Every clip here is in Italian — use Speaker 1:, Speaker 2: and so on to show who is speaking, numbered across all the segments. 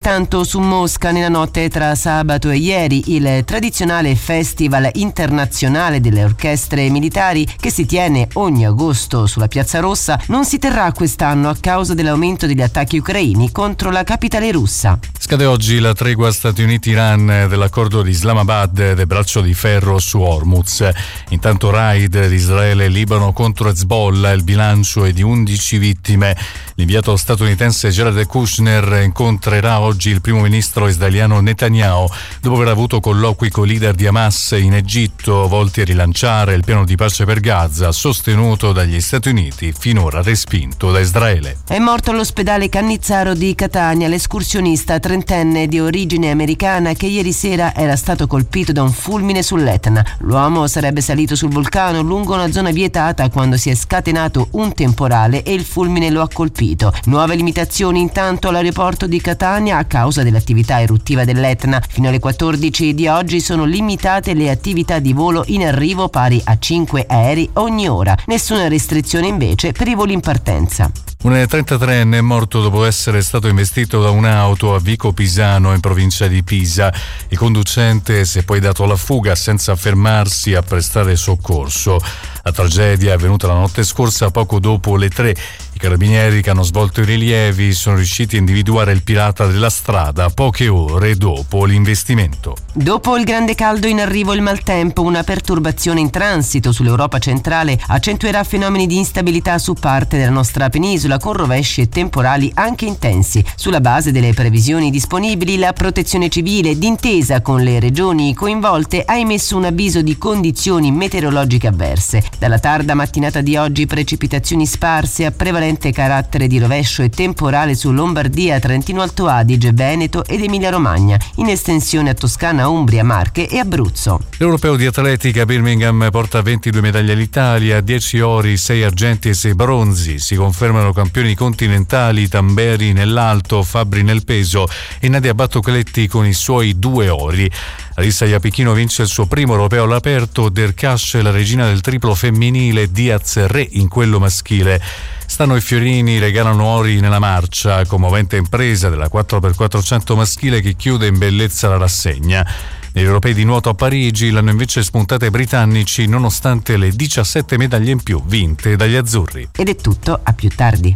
Speaker 1: Intanto su Mosca, nella notte tra sabato e ieri, il tradizionale Festival internazionale delle orchestre militari, che si tiene ogni agosto sulla Piazza Rossa, non si terrà quest'anno a causa dell'aumento degli attacchi ucraini contro la capitale russa.
Speaker 2: Scade oggi la tregua Stati Uniti-Iran dell'accordo di Islamabad del braccio di ferro su Hormuz. Intanto raid di Israele e Libano contro Hezbollah, il bilancio è di 11 vittime. L'inviato statunitense Jared Kushner incontrerà oggi il primo ministro israeliano Netanyahu dopo aver avuto colloqui con i leader di Hamas in Egitto volti a rilanciare il piano di pace per Gaza sostenuto dagli Stati Uniti, finora respinto da Israele.
Speaker 1: È morto all'ospedale Cannizzaro di Catania l'escursionista trentenne di origine americana che ieri sera era stato colpito da un fulmine sull'Etna. L'uomo sarebbe salito sul vulcano lungo una zona vietata quando si è scatenato un temporale e il fulmine lo ha colpito. Nuove limitazioni intanto all'aeroporto di Catania a causa dell'attività eruttiva dell'Etna. Fino alle 14 di oggi sono limitate le attività di volo in arrivo pari a 5 aerei ogni ora. Nessuna restrizione invece per i voli in partenza.
Speaker 2: Un 33enne è morto dopo essere stato investito da un'auto a Vico Pisano in provincia di Pisa. Il conducente si è poi dato alla fuga senza fermarsi a prestare soccorso. La tragedia è avvenuta la notte scorsa poco dopo le 3. I carabinieri che hanno svolto i rilievi sono riusciti a individuare il pirata della strada poche ore dopo l'investimento.
Speaker 1: Dopo il grande caldo in arrivo il maltempo, una perturbazione in transito sull'Europa centrale accentuerà fenomeni di instabilità su parte della nostra penisola con rovesci e temporali anche intensi. Sulla base delle previsioni disponibili, la Protezione Civile, d'intesa con le regioni coinvolte, ha emesso un avviso di condizioni meteorologiche avverse. Dalla tarda mattinata di oggi precipitazioni sparse a prevalente carattere di rovescio e temporale su Lombardia, Trentino Alto Adige, Veneto ed Emilia Romagna, in estensione a Toscana, Umbria, Marche e Abruzzo.
Speaker 2: L'Europeo di atletica Birmingham porta 22 medaglie all'Italia, 10 ori, 6 argenti e 6 bronzi. Si confermano campioni continentali Tamberi nell'alto, Fabbri nel peso e Nadia Battocletti con i suoi 2 ori. Larissa Iapichino vince il suo primo europeo all'aperto, Derkash la regina del triplo femminile, Diaz re in quello maschile. Stano e Fiorini regalano ori nella marcia, commovente impresa della 4x400 maschile che chiude in bellezza la rassegna. Negli europei di nuoto a Parigi l'hanno invece spuntate ai britannici nonostante le 17 medaglie in più vinte dagli azzurri.
Speaker 1: Ed è tutto, a più tardi.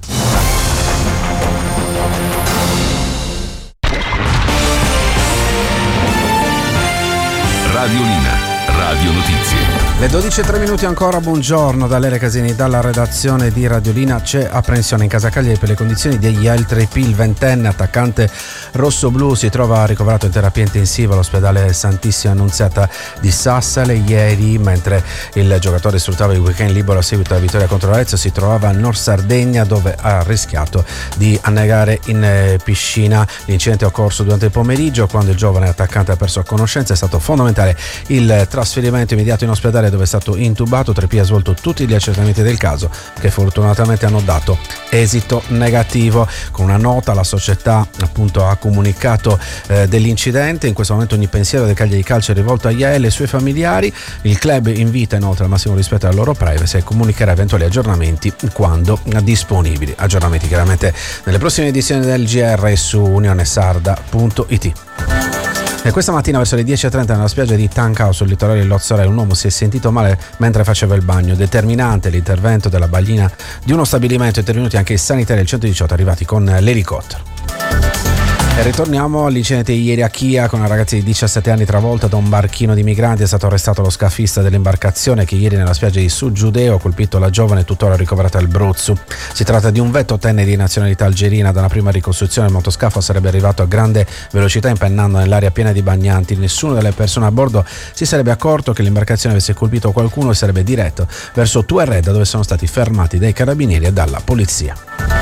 Speaker 3: Radiolina, Radio Notizie.
Speaker 4: Le 12:03 ancora, buongiorno da Lele Casini, dalla redazione di Radiolina. C'è apprensione in casa Cagliari per le condizioni degli altri P. Il ventenne attaccante rossoblu si trova ricoverato in terapia intensiva all'ospedale Santissima Annunziata di Sassale. Ieri, mentre il giocatore sfruttava il weekend libero a seguito della vittoria contro l'Arezzo, si trovava a Nord Sardegna dove ha rischiato di annegare in piscina. L'incidente è occorso durante il pomeriggio quando il giovane attaccante ha perso conoscenza. È stato fondamentale il trasferimento immediato in ospedale dove è stato intubato. Trepia ha svolto tutti gli accertamenti del caso che fortunatamente hanno dato esito negativo. Con una nota la società appunto ha comunicato dell'incidente. In questo momento ogni pensiero del Cagliari Calcio è rivolto a Iael e ai suoi familiari. Il club invita inoltre al massimo rispetto alla loro privacy e comunicherà eventuali aggiornamenti quando disponibili. Aggiornamenti chiaramente nelle prossime edizioni del GR e su unionesarda.it. E questa mattina verso le 10:30 nella spiaggia di Tancao sul litorale di Lozorel un uomo si è sentito male mentre faceva il bagno. Determinante l'intervento della bagnina di uno stabilimento, intervenuti anche i sanitari del 118 arrivati con l'elicottero. E ritorniamo all'incidente di ieri a Chia con una ragazza di 17 anni travolta da un barchino di migranti. È stato arrestato lo scaffista dell'imbarcazione che ieri nella spiaggia di Sud-Giudeo ha colpito la giovane tuttora ricoverata al Bruzzu. Si tratta di un 28enne di nazionalità algerina. Da una prima ricostruzione il motoscafo sarebbe arrivato a grande velocità impennando nell'area piena di bagnanti. Nessuno delle persone a bordo si sarebbe accorto che l'imbarcazione avesse colpito qualcuno e sarebbe diretto verso Tuareg, dove sono stati fermati dai carabinieri e dalla polizia.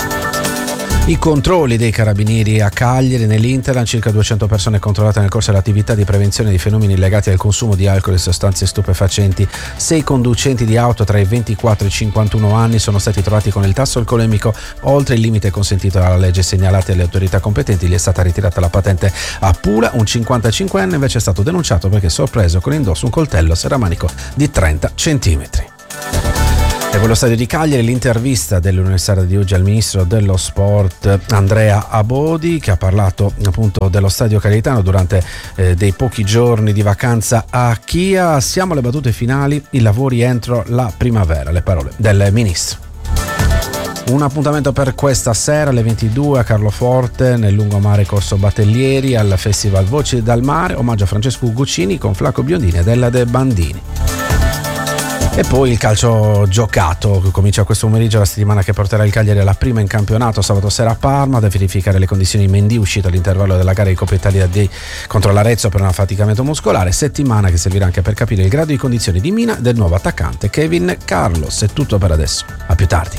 Speaker 4: I controlli dei carabinieri a Cagliari, nell'Interland, circa 200 persone controllate nel corso dell'attività di prevenzione di fenomeni legati al consumo di alcol e sostanze stupefacenti. 6 conducenti di auto tra i 24 e i 51 anni sono stati trovati con il tasso alcolemico oltre il limite consentito dalla legge. Segnalate alle autorità competenti, gli è stata ritirata la patente a Pula. Un 55enne invece è stato denunciato perché sorpreso con indosso un coltello serramanico di 30 centimetri. E quello stadio di Cagliari, l'intervista dell'Università di oggi al ministro dello sport Andrea Abodi, che ha parlato appunto dello stadio cagliaritano durante dei pochi giorni di vacanza a Chia. Siamo alle battute finali, i lavori entro la primavera, le parole del ministro. Un appuntamento per questa sera alle 22 a Carloforte nel lungomare Corso Battellieri al Festival Voci dal Mare, omaggio a Francesco Guccini con Flacco Biondini e Della De Bandini. E poi il calcio giocato, comincia questo pomeriggio la settimana che porterà il Cagliari alla prima in campionato sabato sera a Parma, da verificare le condizioni. Mendy uscito all'intervallo della gara di Coppa Italia D contro l'Arezzo per un affaticamento muscolare, settimana che servirà anche per capire il grado di condizioni di Mina del nuovo attaccante Kevin Carlos. È tutto per adesso, a più tardi.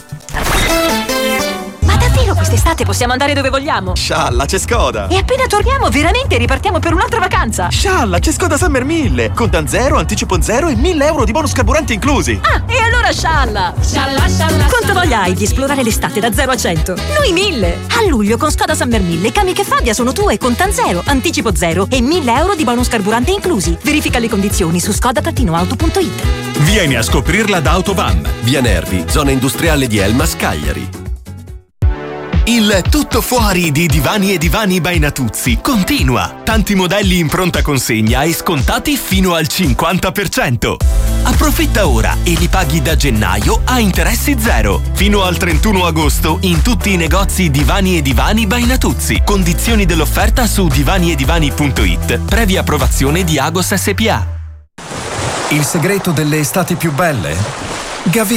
Speaker 5: Ma davvero quest'estate possiamo andare dove vogliamo?
Speaker 6: Scialla, c'è Skoda!
Speaker 5: E appena torniamo veramente ripartiamo per un'altra vacanza!
Speaker 6: Scialla, c'è Skoda Summer 1000! Contan zero, anticipo zero e 1.000 euro di bonus carburante inclusi!
Speaker 5: Ah, e allora scialla! Scialla, scialla! Quanto voglia hai di esplorare l'estate da 0 a 100? Noi 1000! A luglio con Skoda Summer 1000 Kamiq e Fabia sono tue, contan zero, anticipo zero e 1.000 euro di bonus carburante inclusi. Verifica le condizioni su skoda-auto.it.
Speaker 7: Vieni a scoprirla da Autovan.
Speaker 8: Via Nervi, zona industriale di Elmas, Cagliari.
Speaker 7: Il tutto fuori di Divani e Divani by Natuzzi continua. Tanti modelli in pronta consegna e scontati fino al 50%. Approfitta ora e li paghi da gennaio a interessi zero. Fino al 31 agosto in tutti i negozi Divani e Divani by Natuzzi. Condizioni dell'offerta su divaniedivani.it. Previa approvazione di Agos SPA.
Speaker 9: Il segreto delle estati più belle?